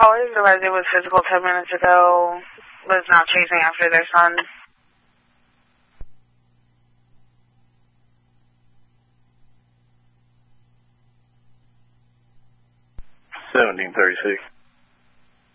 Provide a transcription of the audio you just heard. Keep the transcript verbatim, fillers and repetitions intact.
Caller advised it was physical ten minutes ago, was not chasing after their son. seventeen thirty-six.